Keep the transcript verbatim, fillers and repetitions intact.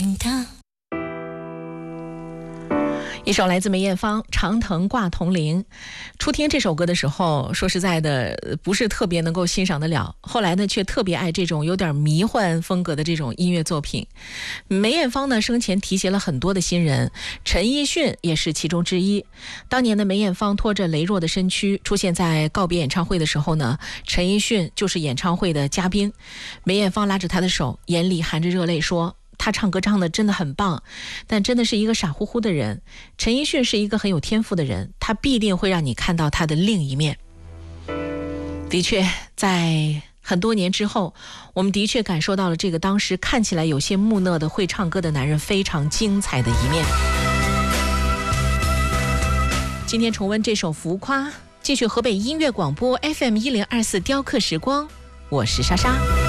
叮当。 一首来自梅艳芳《长藤挂铜铃》。初听这首歌的时候，说实在的不是特别能够欣赏得了，后来呢却特别爱这种有点迷幻风格的这种音乐作品。梅艳芳呢生前提携了很多的新人，陈奕迅也是其中之一。当年的梅艳芳拖着羸弱的身躯出现在告别演唱会的时候呢，陈奕迅就是演唱会的嘉宾。梅艳芳拉着他的手，眼里含着热泪说，他唱歌唱的真的很棒，但真的是一个傻乎乎的人。陈奕迅是一个很有天赋的人，他必定会让你看到他的另一面。的确，在很多年之后，我们的确感受到了这个当时看起来有些木讷的会唱歌的男人非常精彩的一面。今天重温这首《浮夸》，继续河北音乐广播 F M 一零二四雕刻时光，我是莎莎。